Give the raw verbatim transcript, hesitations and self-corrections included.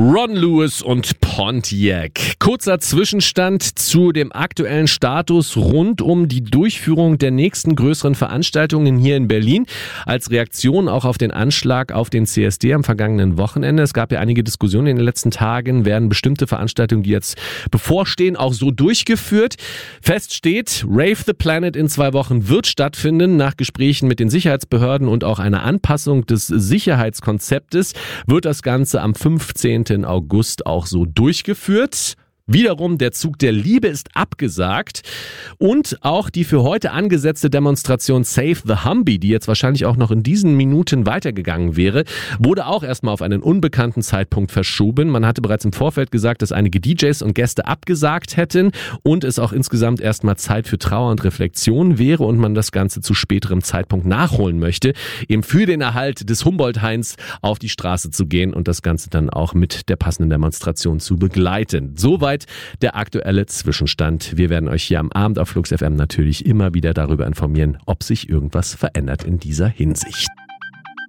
Ron Lewis und Pontiac. Kurzer Zwischenstand zu dem aktuellen Status rund um die Durchführung der nächsten größeren Veranstaltungen hier in Berlin. Als Reaktion auch auf den Anschlag auf den C S D am vergangenen Wochenende. Es gab ja einige Diskussionen in den letzten Tagen. Werden bestimmte Veranstaltungen, die jetzt bevorstehen, auch so durchgeführt? Fest steht, Rave the Planet in zwei Wochen wird stattfinden. Nach Gesprächen mit den Sicherheitsbehörden und auch einer Anpassung des Sicherheitskonzeptes wird das Ganze am fünfzehnten August auch so durchgeführt. Wiederum, der Zug der Liebe ist abgesagt und auch die für heute angesetzte Demonstration Save the Humvee, die jetzt wahrscheinlich auch noch in diesen Minuten weitergegangen wäre, wurde auch erstmal auf einen unbekannten Zeitpunkt verschoben. Man hatte bereits im Vorfeld gesagt, dass einige D Js und Gäste abgesagt hätten und es auch insgesamt erstmal Zeit für Trauer und Reflexion wäre und man das Ganze zu späterem Zeitpunkt nachholen möchte, eben für den Erhalt des Humboldt-Hains auf die Straße zu gehen und das Ganze dann auch mit der passenden Demonstration zu begleiten. Soweit der aktuelle Zwischenstand. Wir werden euch hier am Abend auf Flux F M natürlich immer wieder darüber informieren, ob sich irgendwas verändert in dieser Hinsicht.